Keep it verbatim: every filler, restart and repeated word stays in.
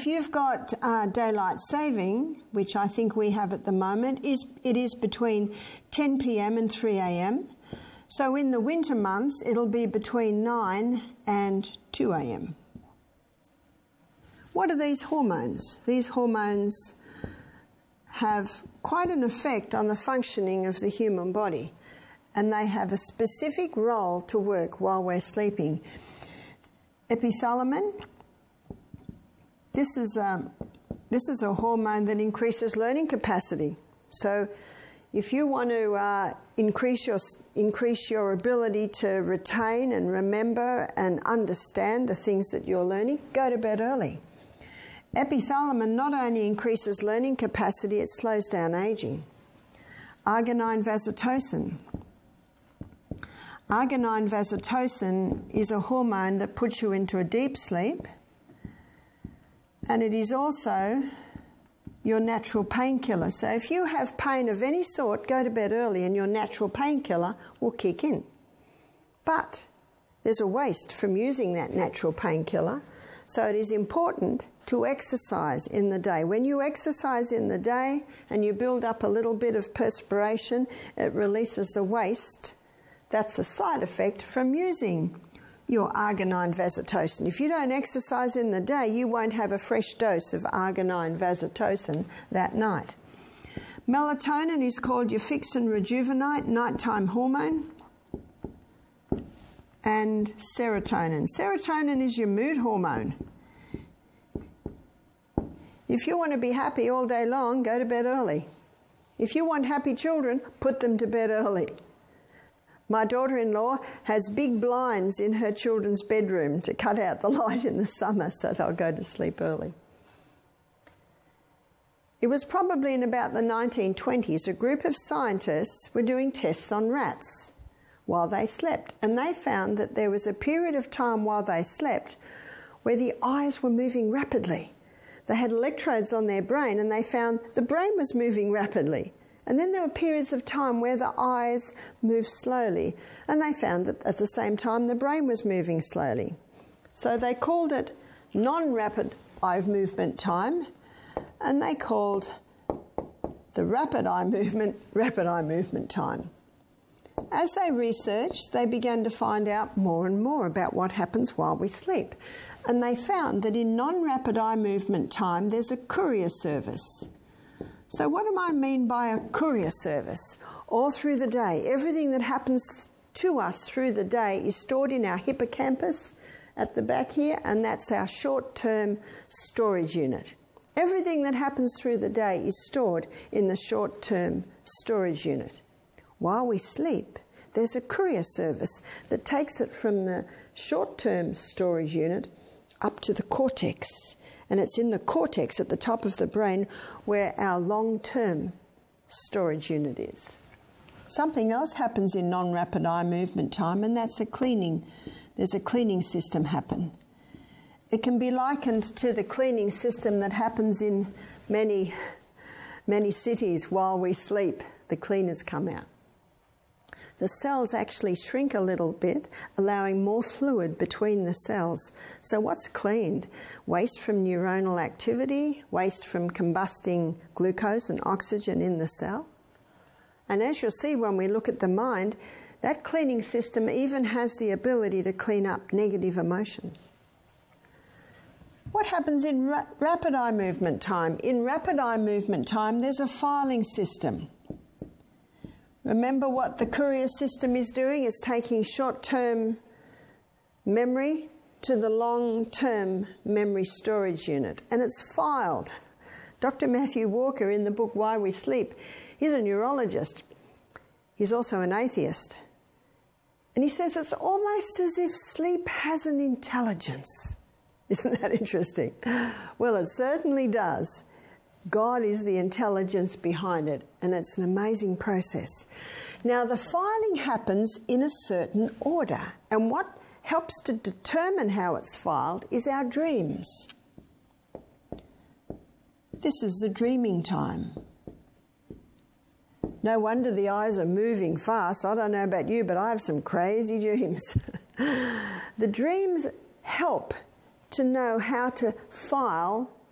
if you've got uh, daylight saving, which I think we have at the moment, is it is between ten p m and three a m So in the winter months, it'll be between nine and two a m What are these hormones? These hormones have quite an effect on the functioning of the human body, and they have a specific role to work while we're sleeping. Epithalamin, this is a, this is a hormone that increases learning capacity. So if you want to uh, increase your, increase your ability to retain and remember and understand the things that you're learning, go to bed early. Epithalamin not only increases learning capacity, it slows down aging. Arginine vasotocin. Arginine vasotocin is a hormone that puts you into a deep sleep, and it is also your natural painkiller. So if you have pain of any sort, go to bed early and your natural painkiller will kick in. But there's a waste from using that natural painkiller, so it is important to exercise in the day. When you exercise in the day and you build up a little bit of perspiration, it releases the waste. That's a side effect from using your arginine vasotocin. If you don't exercise in the day, you won't have a fresh dose of arginine vasotocin that night. Melatonin is called your fix and rejuvenate nighttime hormone. And serotonin. Serotonin is your mood hormone. If you want to be happy all day long, go to bed early. If you want happy children, put them to bed early. My daughter-in-law has big blinds in her children's bedroom to cut out the light in the summer so they'll go to sleep early. It was probably in about the nineteen twenties, a group of scientists were doing tests on rats while they slept, and they found that there was a period of time while they slept where the eyes were moving rapidly. They had electrodes on their brain and they found the brain was moving rapidly. And then there were periods of time where the eyes moved slowly, and they found that at the same time the brain was moving slowly. So they called it non-rapid eye movement time, and they called the rapid eye movement rapid eye movement time. As they researched, they began to find out more and more about what happens while we sleep. And they found that in non-rapid eye movement time, there's a courier service. So what do I mean by a courier service? All through the day, everything that happens to us through the day is stored in our hippocampus at the back here, and that's our short-term storage unit. Everything that happens through the day is stored in the short-term storage unit. While we sleep, there's a courier service that takes it from the short-term storage unit up to the cortex. And it's in the cortex at the top of the brain where our long-term storage unit is. Something else happens in non-rapid eye movement time, and that's a cleaning. There's a cleaning system happen. It can be likened to the cleaning system that happens in many, many cities while we sleep. The cleaners come out. The cells actually shrink a little bit, allowing more fluid between the cells. So what's cleaned? Waste from neuronal activity, waste from combusting glucose and oxygen in the cell. And as you'll see when we look at the mind, that cleaning system even has the ability to clean up negative emotions. What happens in ra- rapid eye movement time? In rapid eye movement time, there's a filing system. Remember what the courier system is doing? It's taking short-term memory to the long-term memory storage unit, and it's filed. Doctor Matthew Walker, in the book Why We Sleep, he's a neurologist. He's also an atheist. And he says it's almost as if sleep has an intelligence. Isn't that interesting? Well, it certainly does. God is the intelligence behind it, and it's an amazing process. Now, the filing happens in a certain order, and what helps to determine how it's filed is our dreams. This is the dreaming time. No wonder the eyes are moving fast. I don't know about you, but I have some crazy dreams. The dreams help to know how to file